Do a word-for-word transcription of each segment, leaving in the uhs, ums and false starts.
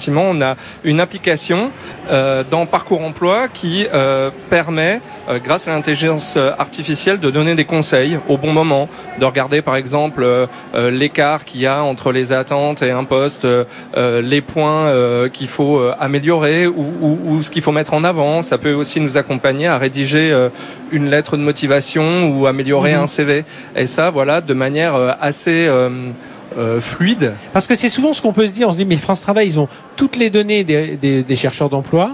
effectivement, on a une application euh, dans Parcours Emploi qui euh, permet, euh, grâce à l'intelligence artificielle, de donner des conseils au bon moment, de regarder par exemple euh, euh, l'écart qu'il y a entre les attentes et un poste, euh, euh, les points euh, qu'il faut euh, améliorer ou, ou, ou ce qu'il faut mettre en avant. Ça peut aussi nous accompagner à rédiger euh, une lettre de motivation ou améliorer mmh. un C V. Et ça, voilà, de manière euh, assez euh, euh, fluide. Parce que c'est souvent ce qu'on peut se dire, on se dit mais France Travail, ils ont toutes les données des, des, des chercheurs d'emploi,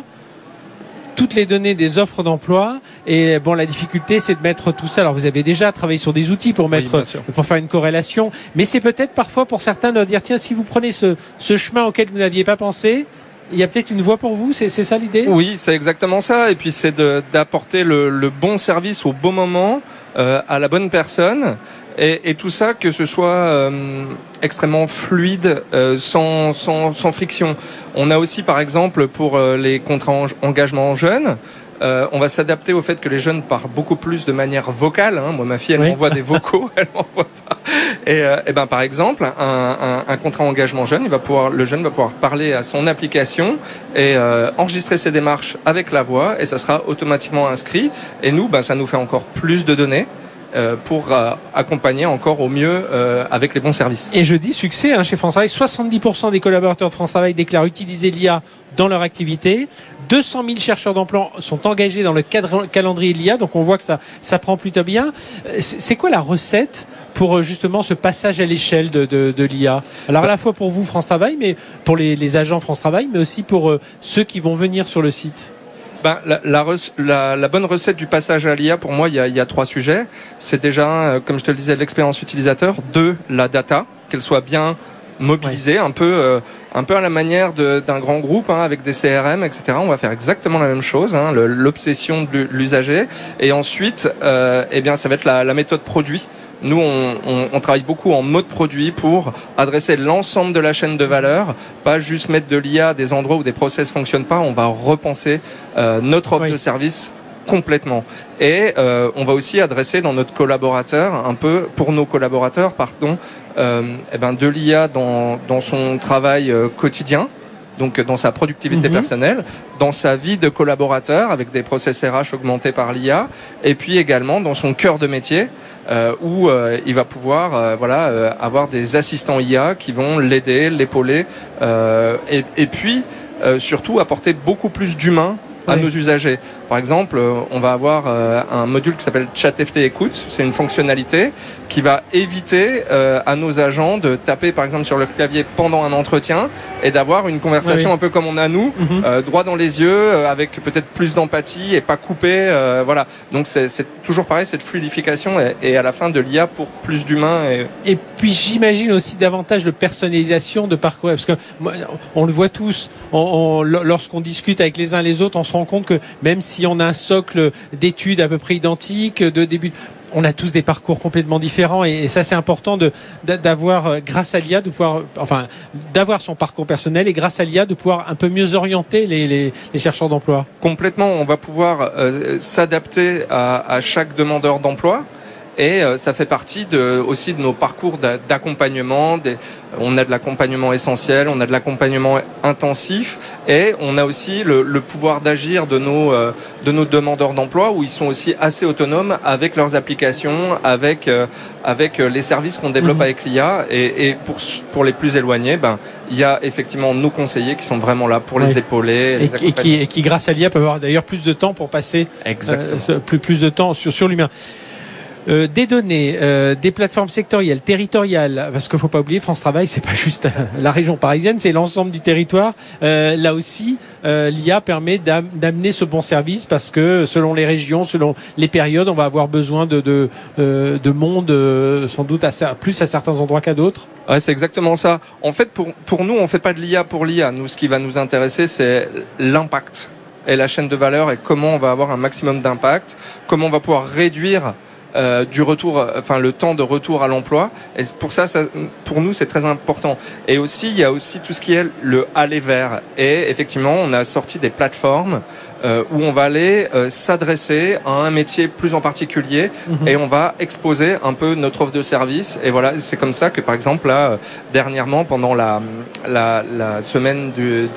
toutes les données des offres d'emploi, et bon, la difficulté c'est de mettre tout ça. Alors vous avez déjà travaillé sur des outils pour mettre, oui, pour faire une corrélation, mais c'est peut-être parfois pour certains de dire tiens, si vous prenez ce, ce chemin auquel vous n'aviez pas pensé, il y a peut-être une voie pour vous, c'est, c'est ça l'idée ? Oui, c'est exactement ça. Et puis c'est de, d'apporter le, le bon service au bon moment, euh, à la bonne personne. Et, et tout ça, que ce soit euh, extrêmement fluide, euh, sans, sans, sans friction. On a aussi, par exemple, pour euh, les contrats en, engagement jeunes, euh, on va s'adapter au fait que les jeunes parlent beaucoup plus de manière vocale. Hein. Moi, ma fille, elle oui. m'envoie des vocaux, elle m'envoie pas. Et, euh, et ben, par exemple, un, un, un contrat engagement jeune, il va pouvoir, le jeune va pouvoir parler à son application et euh, enregistrer ses démarches avec la voix, et ça sera automatiquement inscrit. Et nous, ben, ça nous fait encore plus de données. Euh, pour euh, accompagner encore au mieux euh, avec les bons services. Et je dis succès hein, chez France Travail, soixante-dix pour cent des collaborateurs de France Travail déclarent utiliser l'I A dans leur activité. deux cent mille chercheurs d'emploi sont engagés dans le cadre, calendrier de l'I A, donc on voit que ça, ça prend plutôt bien. C'est, c'est quoi la recette pour justement ce passage à l'échelle de, de, de l'I A ? Alors à la fois pour vous, France Travail, mais pour les, les agents France Travail, mais aussi pour euh, ceux qui vont venir sur le site. Ben, la, la, la, la bonne recette du passage à l'I A, pour moi, il y a, il y a trois sujets. C'est déjà, euh, comme je te le disais, l'expérience utilisateur. Deux, la data, qu'elle soit bien mobilisée, ouais. un peu, euh, un peu à la manière de, d'un grand groupe, hein, avec des C R M, et cetera. On va faire exactement la même chose, hein, le, l'obsession de l'usager. Et ensuite, euh, eh bien, ça va être la, la méthode produit. Nous, on, on, on travaille beaucoup en mode produit pour adresser l'ensemble de la chaîne de valeur, pas juste mettre de l'I A à des endroits où des process fonctionnent pas. On va repenser euh, notre offre oui. de service complètement. Et euh, on va aussi adresser dans notre collaborateur, un peu pour nos collaborateurs, pardon, euh, eh ben de l'I A dans, dans son travail euh, quotidien. Donc dans sa productivité mmh. personnelle, dans sa vie de collaborateur avec des process R H augmentés par l'I A, et puis également dans son cœur de métier euh, où euh, il va pouvoir euh, voilà euh, avoir des assistants I A qui vont l'aider, l'épauler, euh, et, et puis euh, surtout apporter beaucoup plus d'humain à oui. nos usagers. Par exemple, on va avoir euh, un module qui s'appelle ChatFT Écoute. C'est une fonctionnalité qui va éviter euh, à nos agents de taper par exemple sur leur clavier pendant un entretien et d'avoir une conversation oui. un peu comme on a nous, mm-hmm. euh, droit dans les yeux, euh, avec peut-être plus d'empathie et pas coupé. Euh, voilà. Donc c'est, c'est toujours pareil, cette fluidification et, et à la fin de l'I A pour plus d'humains. Et, et puis j'imagine aussi davantage de personnalisation de parcours, parce que on le voit tous. On, on, lorsqu'on discute avec les uns les autres, on se rend compte que même si on a un socle d'études à peu près identique, de début, on a tous des parcours complètement différents, et, et ça c'est important de, d'avoir, grâce à l'I A, de pouvoir, enfin, d'avoir son parcours personnel, et grâce à l'I A de pouvoir un peu mieux orienter les, les, les chercheurs d'emploi. Complètement, on va pouvoir euh, s'adapter à, à chaque demandeur d'emploi. Et euh, ça fait partie de, aussi de nos parcours d'accompagnement. Des, on a de l'accompagnement essentiel, on a de l'accompagnement intensif, et on a aussi le, le pouvoir d'agir de nos, euh, de nos demandeurs d'emploi, où ils sont aussi assez autonomes avec leurs applications, avec, euh, avec les services qu'on développe mmh. avec l'I A. Et, et pour, pour les plus éloignés, ben, il y a effectivement nos conseillers qui sont vraiment là pour oui. les épauler. Et, les et, qui, et qui, grâce à l'I A, peuvent avoir d'ailleurs plus de temps pour passer euh, plus, plus de temps sur, sur l'humain. Euh, des données, euh, des plateformes sectorielles, territoriales, parce qu'il ne faut pas oublier, France Travail, c'est pas juste la région parisienne, c'est l'ensemble du territoire. Euh, là aussi, euh, l'I A permet d'am- d'amener ce bon service, parce que selon les régions, selon les périodes, on va avoir besoin de, de, euh, de monde, euh, sans doute à, plus à certains endroits qu'à d'autres. Ouais, c'est exactement ça. En fait, pour, pour nous, on ne fait pas de l'I A pour l'I A. Nous, ce qui va nous intéresser, c'est l'impact et la chaîne de valeur, et comment on va avoir un maximum d'impact, comment on va pouvoir réduire Euh, du retour, enfin le temps de retour à l'emploi. Et pour ça, ça, pour nous, c'est très important. Et aussi, il y a aussi tout ce qui est le aller vers. Et effectivement, on a sorti des plateformes euh, où on va aller euh, s'adresser à un métier plus en particulier, mmh. et on va exposer un peu notre offre de service. Et voilà, c'est comme ça que, par exemple, là, dernièrement, pendant la la, la semaine du